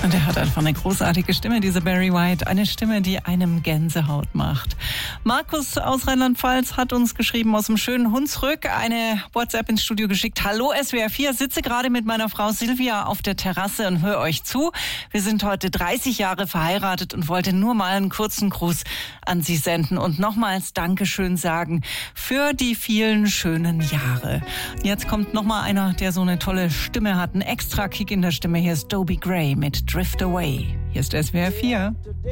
Und er hat einfach eine großartige Stimme, dieser Barry White. Eine Stimme, die einem Gänsehaut macht. Markus aus Rheinland-Pfalz hat uns geschrieben aus dem schönen Hunsrück eine WhatsApp ins Studio geschickt. Hallo SWR 4, sitze gerade mit meiner Frau Silvia auf der Terrasse und höre euch zu. Wir sind heute 30 Jahre verheiratet und wollte nur mal einen kurzen Gruß an Sie senden und nochmals Dankeschön sagen für die vielen schönen Jahre. Jetzt kommt nochmal einer, der so eine tolle Stimme hat, einen extra Kick in der Stimme. Hier ist Dobie Gray mit Drift Away. Hier ist SWR 4.